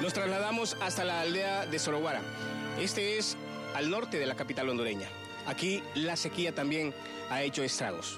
Nos trasladamos hasta la aldea de Soroguara. Este es al norte de la capital hondureña. Aquí la sequía también ha hecho estragos.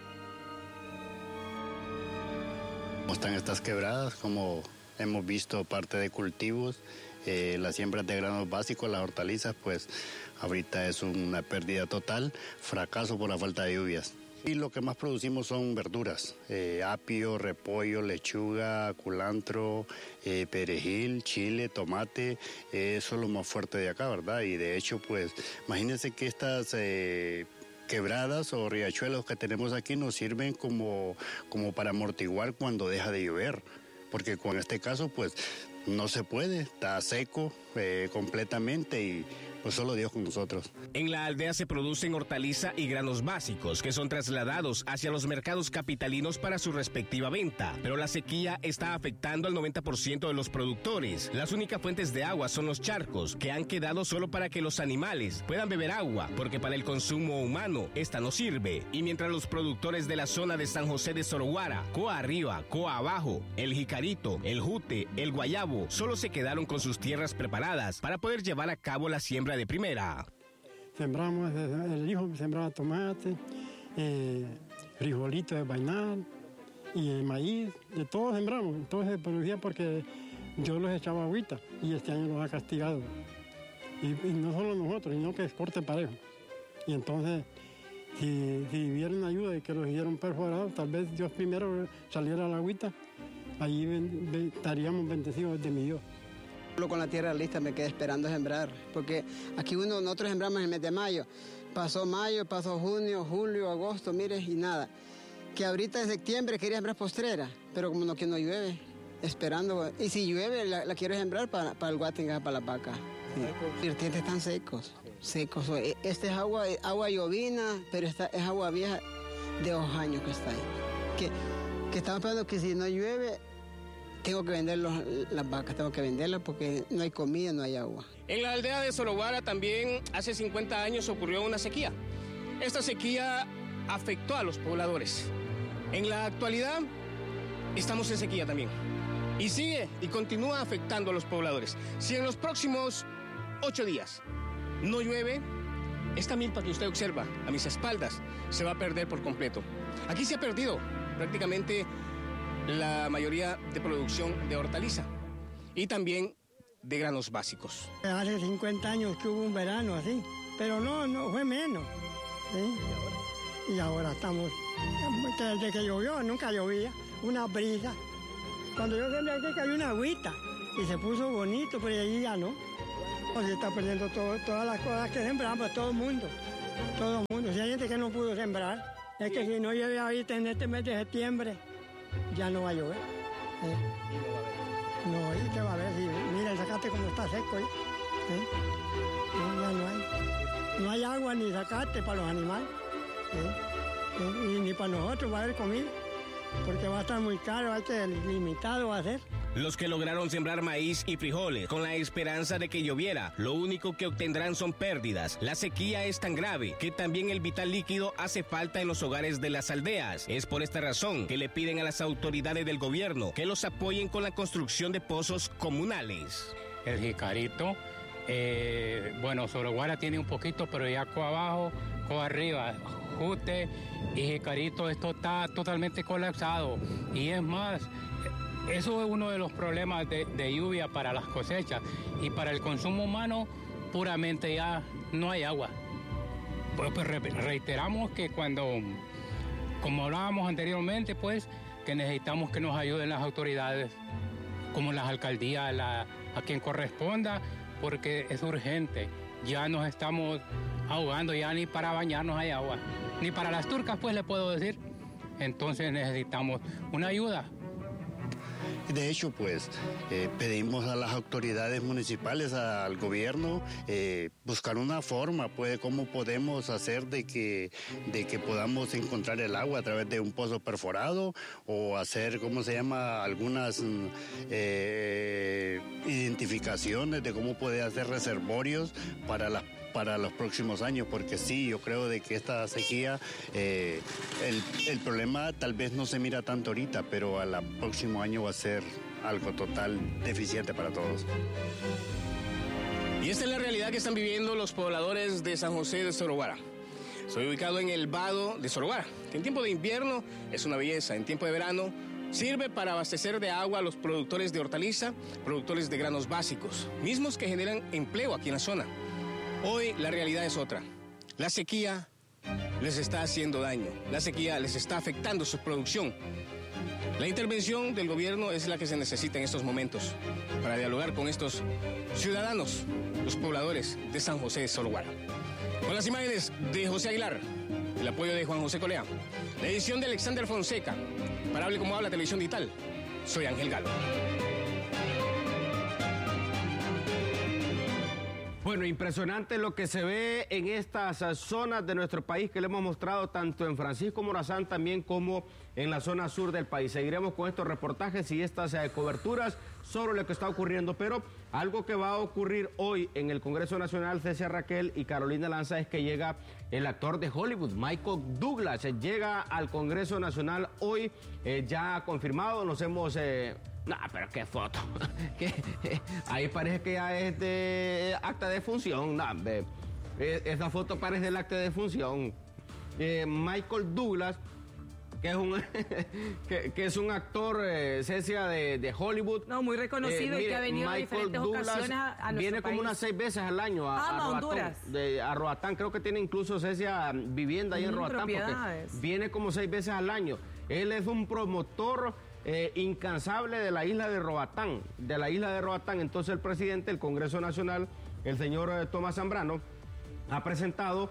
Están estas quebradas, como hemos visto parte de cultivos, las siembras de granos básicos, las hortalizas, pues ahorita es una pérdida total, fracaso por la falta de lluvias. Y lo que más producimos son verduras, apio, repollo, lechuga, culantro, perejil, chile, tomate, eso es lo más fuerte de acá, ¿verdad? Y de hecho, pues, imagínense que estas quebradas o riachuelos que tenemos aquí nos sirven como para amortiguar cuando deja de llover, porque con este caso, pues, no se puede, está seco completamente y pues solo Dios con nosotros. En la aldea se producen hortaliza y granos básicos que son trasladados hacia los mercados capitalinos para su respectiva venta, pero la sequía está afectando al 90% de los productores. Las únicas fuentes de agua son los charcos, que han quedado solo para que los animales puedan beber agua, porque para el consumo humano esta no sirve. Y mientras los productores de la zona de San José de Soroguara, Coa Arriba, Coa Abajo, el Jicarito, el Jute, el Guayabo, solo se quedaron con sus tierras preparadas para poder llevar a cabo la siembra de primera. Sembramos, el hijo sembraba tomate, frijolito de bainal y el maíz, de todo sembramos. Entonces se producía porque yo los echaba agüita y este año los ha castigado. Y no solo nosotros, sino que es corte parejo. Y entonces, si vieron ayuda y que los hicieron perforados, tal vez Dios primero saliera la agüita, allí estaríamos bendecidos de mi Dios. Con la tierra lista me quedé esperando sembrar, porque aquí nosotros sembramos en el mes de mayo. Pasó mayo, pasó junio, julio, agosto, mire, y nada. Que ahorita en septiembre quería sembrar postrera, pero como no llueve, esperando. Y si llueve, la quiero sembrar para el Guatinga, para la vaca. Los vertientes están secos. Esta es agua llovina, pero esta es agua vieja de 2 años que está ahí. Que estamos esperando que si no llueve, tengo que vender las vacas, tengo que venderlas porque no hay comida, no hay agua. En la aldea de Soroguara también hace 50 años ocurrió una sequía. Esta sequía afectó a los pobladores. En la actualidad estamos en sequía también. Y sigue y continúa afectando a los pobladores. Si en los próximos 8 días no llueve, esta milpa que usted observa a mis espaldas se va a perder por completo. Aquí se ha perdido prácticamente la mayoría de producción de hortaliza y también de granos básicos. Hace 50 años que hubo un verano así, pero no fue menos. ¿Sí? Y ahora estamos, desde que llovió, nunca llovía, una brisa. Cuando yo sembré aquí cayó una agüita y se puso bonito, pero allí ya no. Se está perdiendo todas las cosas que sembramos, todo el mundo. Si hay gente que no pudo sembrar, es que si no llueve ahorita en este mes de septiembre, ya no va a llover. No, ¿y qué va a haber? Mira el zacate como está seco. Ya no hay. No hay agua ni zacate para los animales. Y ni para nosotros va a haber comida. Porque va a estar muy caro, limitado va a ser. Los que lograron sembrar maíz y frijoles con la esperanza de que lloviera, lo único que obtendrán son pérdidas. La sequía es tan grave que también el vital líquido hace falta en los hogares de las aldeas. Es por esta razón que le piden a las autoridades del gobierno que los apoyen con la construcción de pozos comunales. El Jicarito, Soroguara tiene un poquito, pero ya Coa Abajo, Coa Arriba, Jute y Jicarito, esto está totalmente colapsado. Y es más, eso es uno de los problemas de lluvia para las cosechas y para el consumo humano puramente ya no hay agua. Pues reiteramos que como hablábamos anteriormente, pues que necesitamos que nos ayuden las autoridades, como las alcaldías, a quien corresponda, porque es urgente. Ya nos estamos ahogando, ya ni para bañarnos hay agua, ni para las turcas, pues le puedo decir. Entonces necesitamos una ayuda. De hecho, pues pedimos a las autoridades municipales, al gobierno, buscar una forma, pues, cómo podemos hacer de que podamos encontrar el agua a través de un pozo perforado o hacer, algunas identificaciones de cómo poder hacer reservorios para los próximos años, porque sí, yo creo de que esta sequía, el problema tal vez no se mira tanto ahorita, pero al próximo año va a ser algo total deficiente para todos. Y esta es la realidad que están viviendo los pobladores de San José de Soroguara. Estoy ubicado en el vado de Soroguara, que en tiempo de invierno es una belleza, en tiempo de verano sirve para abastecer de agua a los productores de hortaliza, productores de granos básicos, mismos que generan empleo aquí en la zona. Hoy la realidad es otra. La sequía les está haciendo daño, la sequía les está afectando su producción. La intervención del gobierno es la que se necesita en estos momentos para dialogar con estos ciudadanos, los pobladores de San José de Soroguara. Con las imágenes de José Aguilar, el apoyo de Juan José Colea, la edición de Alexander Fonseca, para Hable Como Habla Televisión Digital, soy Ángel Galo. Bueno, impresionante lo que se ve en estas zonas de nuestro país que le hemos mostrado tanto en Francisco Morazán también como en la zona sur del país. Seguiremos con estos reportajes y estas coberturas sobre lo que está ocurriendo, pero algo que va a ocurrir hoy en el Congreso Nacional, Cecia Raquel y Carolina Lanza, es que llega el actor de Hollywood, Michael Douglas, llega al Congreso Nacional hoy, ya confirmado, nos hemos... No, pero qué foto. Ahí parece que ya es de acta de función. No, esa foto parece del acta de función. Michael Douglas, que es un actor, Cecia, de Hollywood. No, muy reconocido y que ha venido a diferentes ocasiones a nuestro viene como país. unas 6 veces al año a Honduras. A Roatán. Creo que tiene incluso, Cecia, vivienda ahí en Roatán. Porque viene como 6 veces al año. Él es un promotor incansable de la isla de Roatán, Entonces el presidente del Congreso Nacional, el señor Tomás Zambrano, ha presentado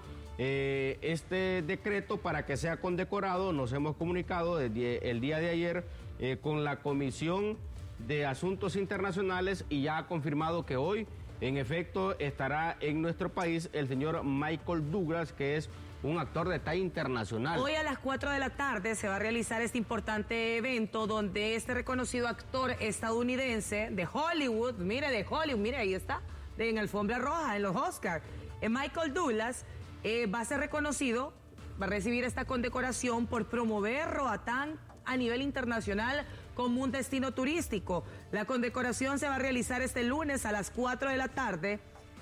este decreto para que sea condecorado. Nos hemos comunicado desde el día de ayer con la Comisión de Asuntos Internacionales y ya ha confirmado que hoy, en efecto, estará en nuestro país el señor Michael Douglas, que es un actor de talla internacional. Hoy a las 4 de la tarde se va a realizar este importante evento donde este reconocido actor estadounidense de Hollywood, mire ahí está, en alfombra roja, en los Oscars, Michael Douglas va a ser reconocido, va a recibir esta condecoración por promover Roatán a nivel internacional como un destino turístico. La condecoración se va a realizar este lunes a las 4 de la tarde.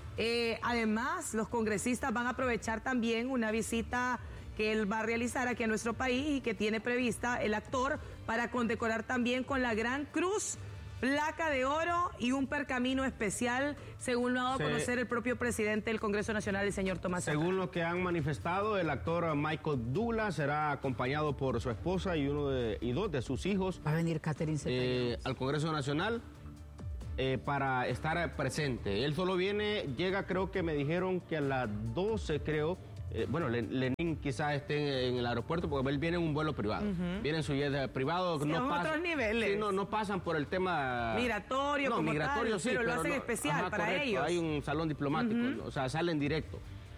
Además, los congresistas van a aprovechar también una visita que él va a realizar aquí a nuestro país y que tiene prevista el actor para condecorar también con la Gran Cruz, placa de oro y un pergamino especial, según lo ha dado a conocer el propio presidente del Congreso Nacional, el señor Tomás Zambrano. Según lo que han manifestado, el actor Michael Douglas será acompañado por su esposa y dos de sus hijos. Va a venir Catherine Zeta-Jones al Congreso Nacional. Para estar presente. Él solo llega, creo que me dijeron que a las 12, creo. Lenin quizás esté en el aeropuerto porque él viene en un vuelo privado. Viene en su jet privado. Sí, no pasa, otros niveles. Sí, no pasan por el tema migratorio, como migratorio tal, sí, pero lo hacen especial para correcto. ellos. Hay un salón diplomático, o sea, salen directo.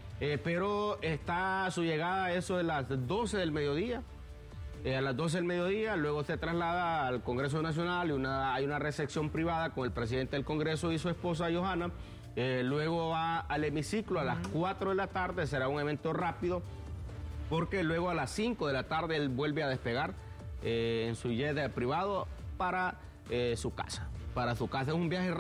Pero está su llegada a eso de las 12 del mediodía. A las 12 del mediodía, luego se traslada al Congreso Nacional y hay una recepción privada con el presidente del Congreso y su esposa Johanna. Luego va al hemiciclo a las 4 de la tarde, será un evento rápido, porque luego a las 5 de la tarde él vuelve a despegar en su jet privado para su casa. Es un viaje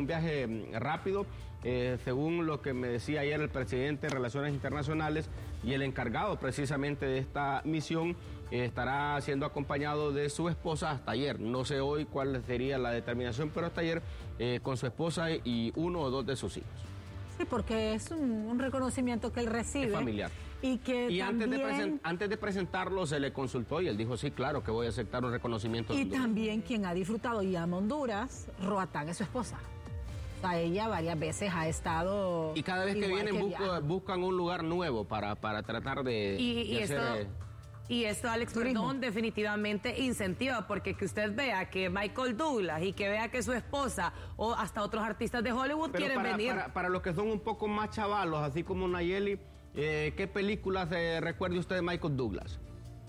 rápido, según lo que me decía ayer el presidente de Relaciones Internacionales y el encargado precisamente de esta misión, estará siendo acompañado de su esposa hasta ayer. No sé hoy cuál sería la determinación, pero hasta ayer con su esposa y 1 o 2 de sus hijos. Sí, porque es un reconocimiento que él recibe. Es familiar. Y también... antes de presentarlo se le consultó y él dijo, sí, claro, que voy a aceptar un reconocimiento. Y también quien ha disfrutado y ama Honduras, Roatán es su esposa. O sea, ella varias veces ha estado... Y cada vez que vienen buscan un lugar nuevo para tratar de hacer... Y esto, Alex, perdón, definitivamente incentiva, porque que usted vea que Michael Douglas y que vea que su esposa o hasta otros artistas de Hollywood quieren venir. Para los que son un poco más chavalos, así como Nayeli, ¿qué películas recuerda usted de Michael Douglas?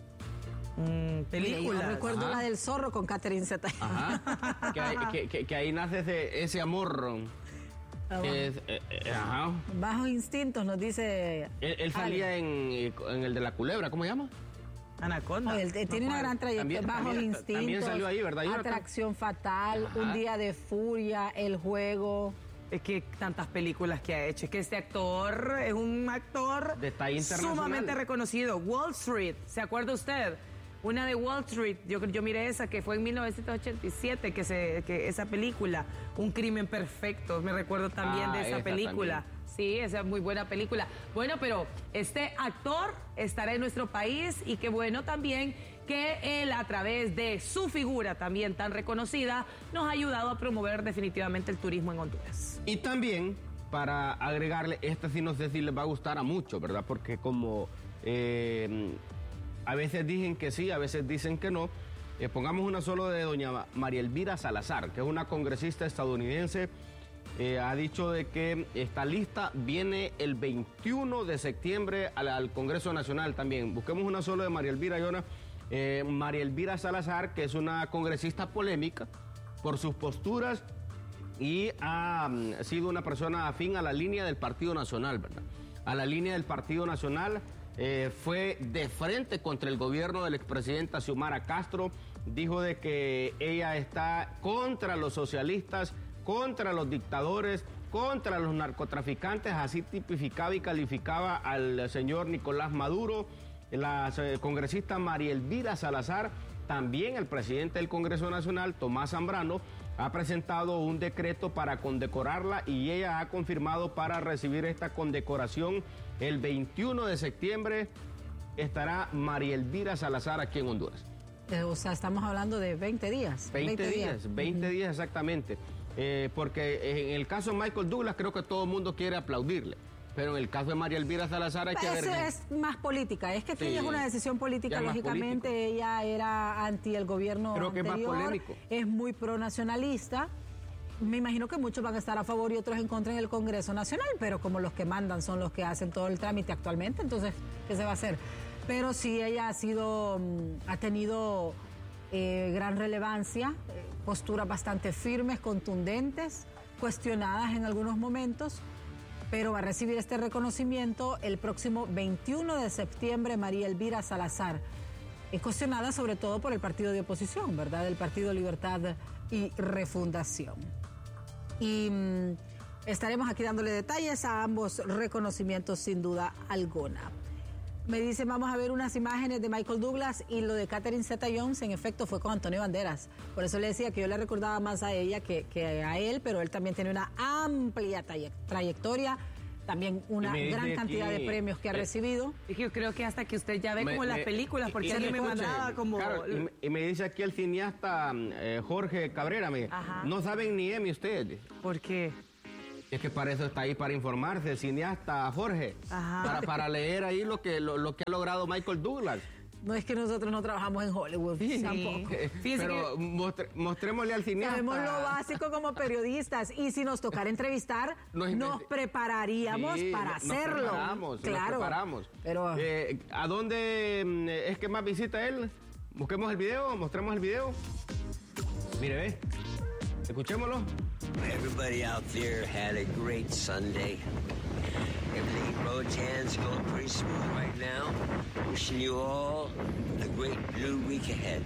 Películas. Yo recuerdo la del zorro con Catherine Zeta-Jones. Que ahí nace ese amor. Bajos instintos, nos dice. Él salía en el de la culebra, ¿cómo se llama? Anaconda. Él tiene una gran trayectoria, Bajos Instintos, también salió ahí, ¿verdad, Jonathan? Atracción Fatal, Ajá. Un Día de Furia, El Juego. Es que tantas películas que ha hecho. Es que este actor es un actor de talla internacional, sumamente reconocido. Wall Street, ¿se acuerda usted? Una de Wall Street, yo miré esa que fue en 1987, que esa película, Un Crimen Perfecto, me recuerdo también de esa película. También. Sí, esa es muy buena película. Bueno, pero este actor estará en nuestro país y qué bueno también que él, a través de su figura también tan reconocida, nos ha ayudado a promover definitivamente el turismo en Honduras. Y también, para agregarle, esta sí no sé si les va a gustar a muchos, ¿verdad? Porque como a veces dicen que sí, a veces dicen que no, pongamos una solo de doña María Elvira Salazar, que es una congresista estadounidense. Ha dicho de que esta lista viene el 21 de septiembre al Congreso Nacional también. Busquemos una solo de María Elvira, Yona. María Elvira Salazar, que es una congresista polémica por sus posturas y ha sido una persona afín a la línea del Partido Nacional, ¿verdad? A la línea del Partido Nacional, fue de frente contra el gobierno del expresidente Xiomara Castro, dijo de que ella está contra los socialistas, contra los dictadores, contra los narcotraficantes, así tipificaba y calificaba al señor Nicolás Maduro. La congresista María Elvira Salazar, también el presidente del Congreso Nacional, Tomás Zambrano, ha presentado un decreto para condecorarla y ella ha confirmado para recibir esta condecoración el 21 de septiembre estará María Elvira Salazar aquí en Honduras. O sea, estamos hablando de 20 días. 20 días exactamente. Porque en el caso de Michael Douglas creo que todo el mundo quiere aplaudirle. Pero en el caso de María Elvira Salazar hay que ver... Eso es más política, es que Sí, ella es una decisión política, lógicamente político. ella era anti el gobierno Creo que anterior, es más polémico. es muy pronacionalista. Me imagino que muchos van a estar a favor y otros en contra en el Congreso Nacional, pero como los que mandan son los que hacen todo el trámite actualmente, entonces, ¿qué se va a hacer? Pero sí, ella ha tenido gran relevancia, posturas bastante firmes, contundentes, cuestionadas en algunos momentos, pero va a recibir este reconocimiento el próximo 21 de septiembre María Elvira Salazar. Es cuestionada sobre todo por el partido de oposición, ¿verdad? El Partido Libertad y Refundación. Y estaremos aquí dándole detalles a ambos reconocimientos sin duda alguna. Me dicen, vamos a ver unas imágenes de Michael Douglas y lo de Catherine Zeta-Jones, en efecto, fue con Antonio Banderas. Por eso le decía que yo le recordaba más a ella que a él, pero él también tiene una amplia trayectoria, también una gran cantidad de premios que ha recibido. Y yo creo que hasta que usted ya ve como las películas, porque alguien me mandaba como... Claro, y me dice aquí el cineasta Jorge Cabrera, no saben ni Emmy ustedes. ¿Por qué? Es que para eso está ahí, para informarse, el cineasta Jorge, para leer ahí lo que ha logrado Michael Douglas. No es que nosotros no trabajamos en Hollywood, sí, tampoco. Pero mostrémosle al cineasta. Sabemos lo básico como periodistas y si nos tocara entrevistar, nos prepararíamos para hacerlo. Nos preparamos. Pero, ¿a dónde es que más visita él? Busquemos el video, mostremos el video. Mire, ve. Escuchémoslo. Everybody out there had a great Sunday. Everything road Jan's going pretty smooth right now. Wishing you all a great blue week ahead.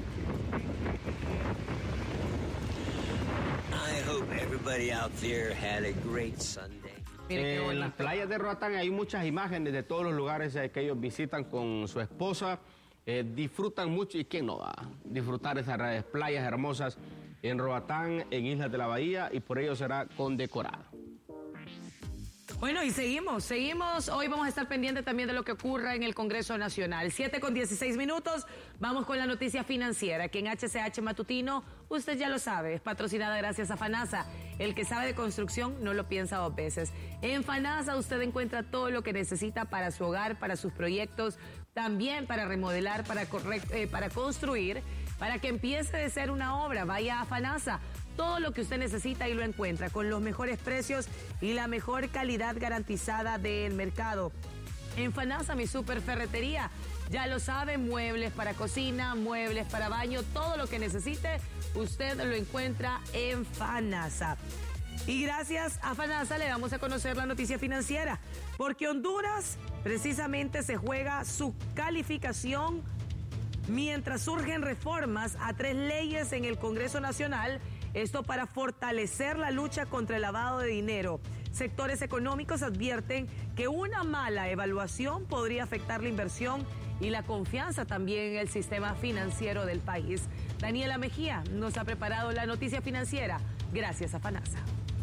I hope everybody out there had a great Sunday. En las playas de Roatán hay muchas imágenes de todos los lugares que ellos visitan con su esposa. Disfrutan mucho, y quién no va a disfrutar esas playas hermosas en Roatán, en Islas de la Bahía, y por ello será condecorado. Bueno, y seguimos. Hoy vamos a estar pendientes también de lo que ocurra en el Congreso Nacional. 7:16. Vamos con la noticia financiera, que en HCH Matutino, usted ya lo sabe, es patrocinada gracias a FANASA. El que sabe de construcción no lo piensa dos veces. En FANASA usted encuentra todo lo que necesita para su hogar, para sus proyectos, también para remodelar, para construir, para que empiece de ser una obra. Vaya a FANASA. Todo lo que usted necesita y lo encuentra con los mejores precios y la mejor calidad garantizada del mercado. En FANASA, mi super ferretería, ya lo sabe, muebles para cocina, muebles para baño, todo lo que necesite, usted lo encuentra en FANASA. Y gracias a FANASA le damos a conocer la noticia financiera, porque Honduras precisamente se juega su calificación mientras surgen reformas a 3 leyes en el Congreso Nacional, esto para fortalecer la lucha contra el lavado de dinero. Sectores económicos advierten que una mala evaluación podría afectar la inversión y la confianza también en el sistema financiero del país. Daniela Mejía nos ha preparado la noticia financiera. Gracias a FANASA.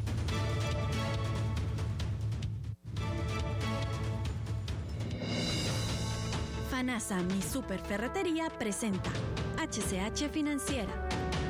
FANASA, mi superferretería, presenta HCH Financiera.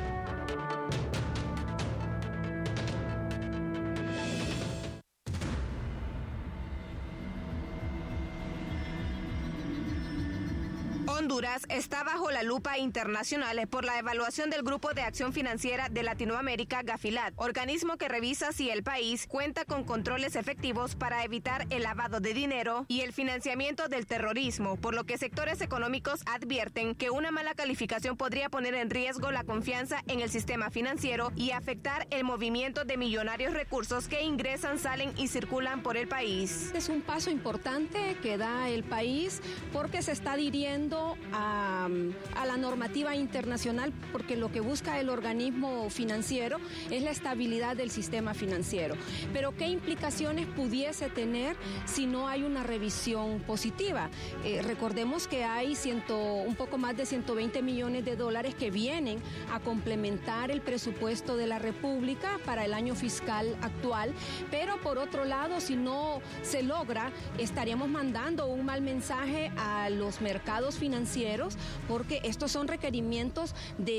Honduras está bajo la lupa internacional por la evaluación del Grupo de Acción Financiera de Latinoamérica, GAFILAT, organismo que revisa si el país cuenta con controles efectivos para evitar el lavado de dinero y el financiamiento del terrorismo, por lo que sectores económicos advierten que una mala calificación podría poner en riesgo la confianza en el sistema financiero y afectar el movimiento de millonarios recursos que ingresan, salen y circulan por el país. Es un paso importante que da el país porque se está adhiriendo a la normativa internacional, porque lo que busca el organismo financiero es la estabilidad del sistema financiero. Pero ¿qué implicaciones pudiese tener si no hay una revisión positiva? Recordemos que hay un poco más de 120 millones de dólares que vienen a complementar el presupuesto de la República para el año fiscal actual, pero por otro lado, si no se logra, estaríamos mandando un mal mensaje a los mercados financieros, porque estos son requerimientos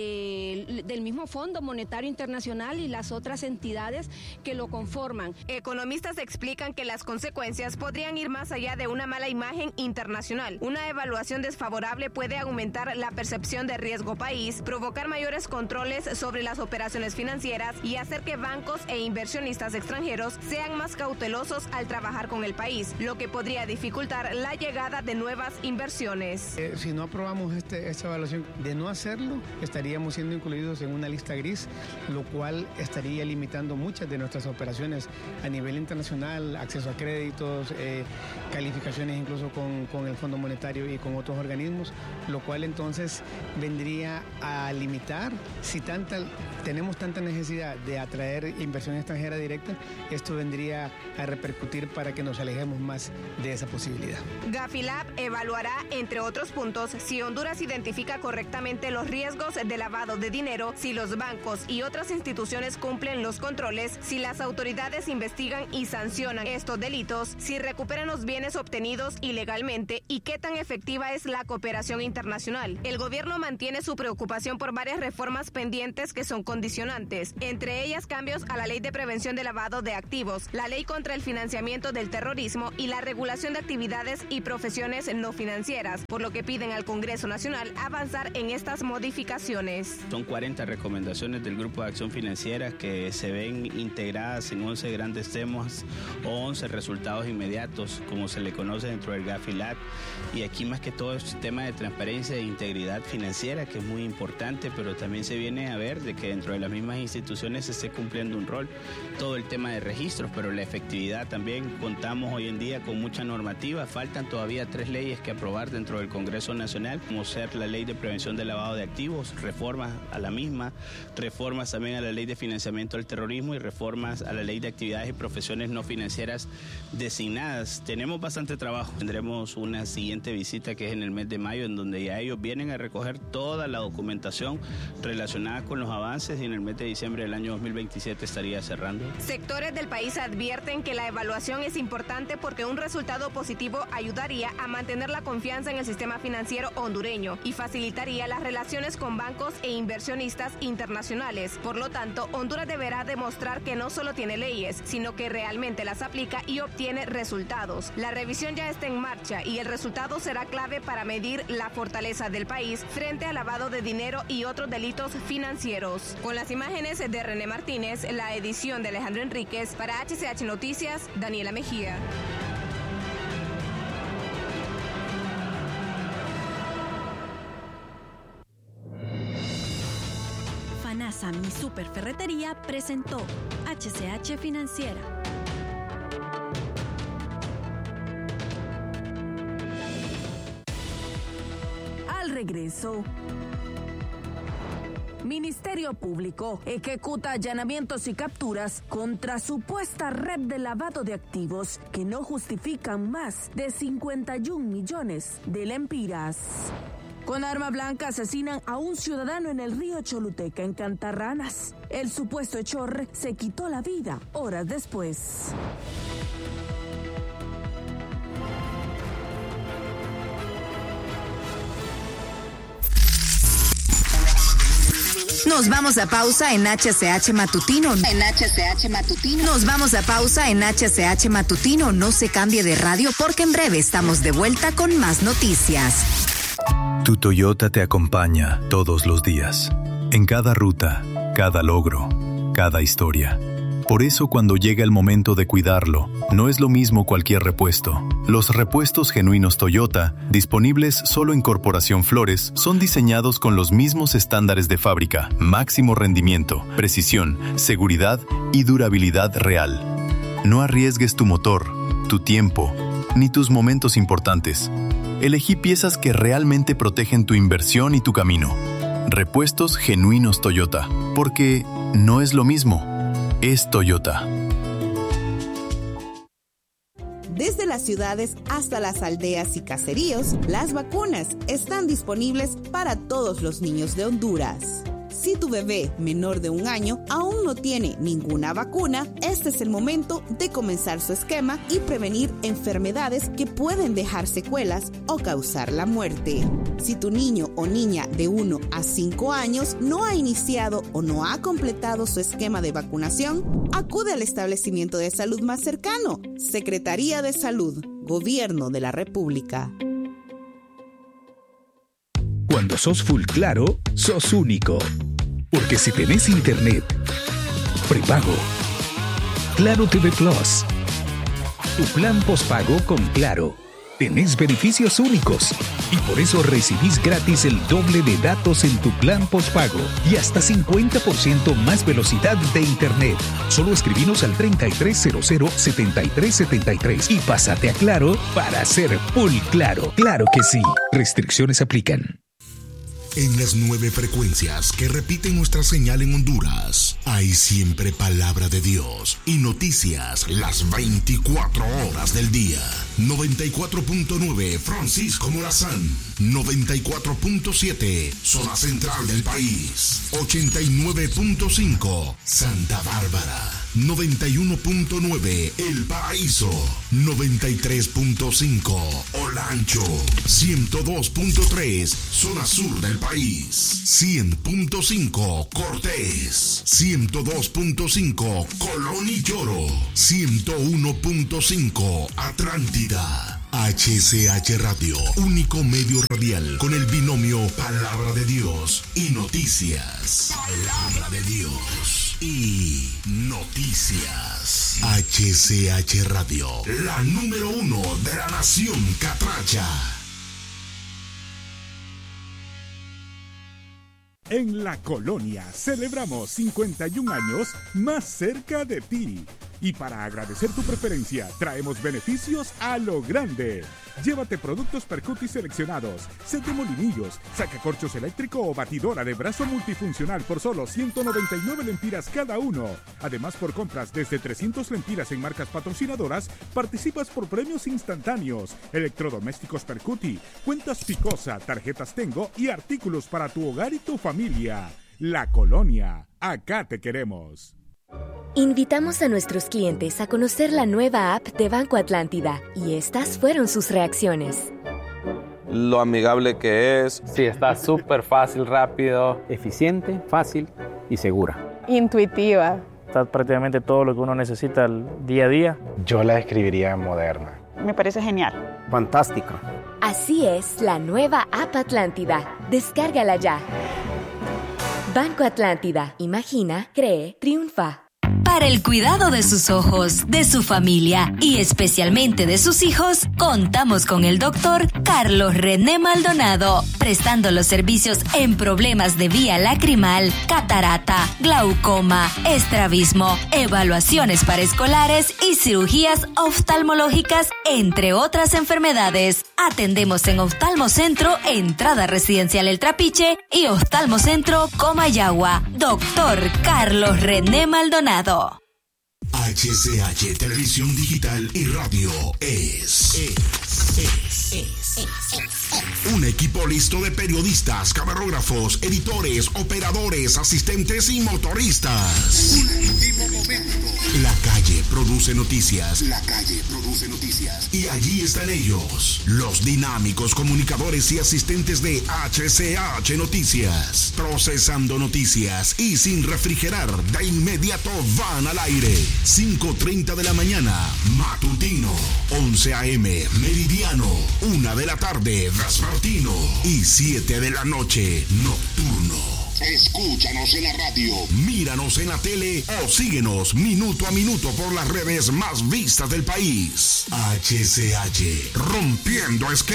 del mismo Fondo Monetario Internacional y las otras entidades que lo conforman. Economistas explican que las consecuencias podrían ir más allá de una mala imagen internacional. Una evaluación desfavorable puede aumentar la percepción de riesgo país, provocar mayores controles sobre las operaciones financieras y hacer que bancos e inversionistas extranjeros sean más cautelosos al trabajar con el país, lo que podría dificultar la llegada de nuevas inversiones. Si no aprobamos esta evaluación, de no hacerlo, estaríamos siendo incluidos en una lista gris, lo cual estaría limitando muchas de nuestras operaciones a nivel internacional, acceso a créditos, calificaciones incluso con el Fondo Monetario y con otros organismos, lo cual entonces vendría a limitar, si tenemos tanta necesidad de atraer inversión extranjera directa, esto vendría a repercutir para que nos alejemos más de esa posibilidad. GAFILAT evaluará, entre otros puntos, si Honduras identifica correctamente los riesgos de lavado de dinero, si los bancos y otras instituciones cumplen los controles, si las autoridades investigan y sancionan estos delitos, si recuperan los bienes obtenidos ilegalmente y qué tan efectiva es la cooperación internacional. El gobierno mantiene su preocupación por varias reformas pendientes que son condicionantes, entre ellas cambios a la Ley de Prevención de Lavado de Activos, la Ley contra el Financiamiento del Terrorismo y la regulación de actividades y profesiones no financieras, por lo que piden al Congreso Nacional avanzar en estas modificaciones. Son 40 recomendaciones del Grupo de Acción Financiera que se ven integradas en 11 grandes temas o 11 resultados inmediatos, como se le conoce dentro del GAFILAT. Y aquí más que todo es tema de transparencia e integridad financiera, que es muy importante, pero también se viene a ver de que dentro de las mismas instituciones se esté cumpliendo un rol. Todo el tema de registros, pero la efectividad también. Contamos hoy en día con mucha normativa, faltan todavía 3 leyes que aprobar dentro del Congreso Nacional, como ser la Ley de Prevención del Lavado de Activos, reformas a la misma, reformas también a la Ley de Financiamiento del Terrorismo y reformas a la Ley de Actividades y Profesiones no financieras designadas. Tenemos bastante trabajo. Tendremos una siguiente visita que es en el mes de mayo, en donde ya ellos vienen a recoger toda la documentación relacionada con los avances, y en el mes de diciembre del año 2027 estaría cerrando. Sectores del país advierten que la evaluación es importante porque un resultado positivo ayudaría a mantener la confianza en el sistema financiero hondureño y facilitaría las relaciones con bancos e inversionistas internacionales. Por lo tanto, Honduras deberá demostrar que no solo tiene leyes, sino que realmente las aplica y obtiene resultados. La revisión ya está en marcha y el resultado será clave para medir la fortaleza del país frente al lavado de dinero y otros delitos financieros. Con las imágenes de René Martínez, la edición de Alejandro Enríquez, para HCH Noticias, Daniela Mejía. FANASA, mi superferretería, presentó HCH Financiera. Al regreso. Ministerio Público ejecuta allanamientos y capturas contra supuesta red de lavado de activos que no justifican más de 51 millones de lempiras. Con arma blanca asesinan a un ciudadano en el río Choluteca, en Cantarranas. El supuesto hechor se quitó la vida horas después. Nos vamos a pausa en HCH Matutino. Nos vamos a pausa en HCH Matutino. No se cambie de radio porque en breve estamos de vuelta con más noticias. Tu Toyota te acompaña todos los días. En cada ruta, cada logro, cada historia. Por eso cuando llega el momento de cuidarlo, no es lo mismo cualquier repuesto. Los repuestos genuinos Toyota, disponibles solo en Corporación Flores, son diseñados con los mismos estándares de fábrica, máximo rendimiento, precisión, seguridad y durabilidad real. No arriesgues tu motor, tu tiempo, ni tus momentos importantes. Elegí piezas que realmente protegen tu inversión y tu camino. Repuestos genuinos Toyota, porque no es lo mismo. Es Toyota. Desde las ciudades hasta las aldeas y caseríos, las vacunas están disponibles para todos los niños de Honduras. Si tu bebé menor de 1 año aún no tiene ninguna vacuna, este es el momento de comenzar su esquema y prevenir enfermedades que pueden dejar secuelas o causar la muerte. Si tu niño o niña de 1 a 5 años no ha iniciado o no ha completado su esquema de vacunación, acude al establecimiento de salud más cercano. Secretaría de Salud, Gobierno de la República. Cuando sos full claro, sos único. Porque si tenés internet, prepago, Claro TV Plus, tu plan postpago con Claro, tenés beneficios únicos y por eso recibís gratis el doble de datos en tu plan postpago y hasta 50% más velocidad de internet. Solo escribinos al 3300-7373 y pásate a Claro para ser full claro. Claro que sí. Restricciones aplican. En las 9 frecuencias que repiten nuestra señal en Honduras, hay siempre palabra de Dios y noticias las 24 horas del día. 94.9 Francisco Morazán, 94.7 zona central del país, 89.5 Santa Bárbara, 91.9 El Paraíso, 93.5 Olancho, 102.3 zona sur del país, 100.5 Cortés, 102.5 Colón y Lloro, 101.5 Atlántida. HCH Radio, único medio radial con el binomio Palabra de Dios y Noticias. Palabra de Dios y Noticias. HCH Radio, la número 1 de la nación catracha. En La Colonia celebramos 51 años más cerca de ti. Y para agradecer tu preferencia, traemos beneficios a lo grande. Llévate productos Percuti seleccionados, set de molinillos, sacacorchos eléctrico o batidora de brazo multifuncional por solo 199 lempiras cada uno. Además, por compras desde 300 lempiras en marcas patrocinadoras, participas por premios instantáneos, electrodomésticos Percuti, cuentas Picosa, tarjetas Tengo y artículos para tu hogar y tu familia. La Colonia, acá te queremos. Invitamos a nuestros clientes a conocer la nueva app de Banco Atlántida y estas fueron sus reacciones. Lo amigable que es. Sí, está súper fácil, rápido, eficiente, fácil y segura. Intuitiva. Está prácticamente todo lo que uno necesita el día a día. Yo la describiría moderna. Me parece genial. Fantástico. Así es la nueva app Atlántida. Descárgala ya. Banco Atlántida. Imagina, cree, triunfa. Para el cuidado de sus ojos, de su familia y especialmente de sus hijos, contamos con el doctor Carlos René Maldonado, prestando los servicios en problemas de vía lacrimal, catarata, glaucoma, estrabismo, evaluaciones para escolares y cirugías oftalmológicas, entre otras enfermedades. Atendemos en Oftalmocentro, Entrada Residencial El Trapiche y Oftalmocentro Comayagua. Doctor Carlos René Maldonado. HCH Televisión Digital y Radio es un equipo listo de periodistas, camarógrafos, editores, operadores, asistentes y motoristas. Último momento. La calle produce noticias. La calle produce noticias. Y allí están ellos, los dinámicos comunicadores y asistentes de HCH Noticias. Procesando noticias y sin refrigerar, de inmediato van al aire. 5:30 de la mañana, matutino. 11 a.m., meridiano. 1 de la tarde, vespertino. Y 7 de la noche, nocturno. Escúchanos en la radio, míranos en la tele o síguenos minuto a minuto por las redes más vistas del país. HCH, rompiendo esquemas.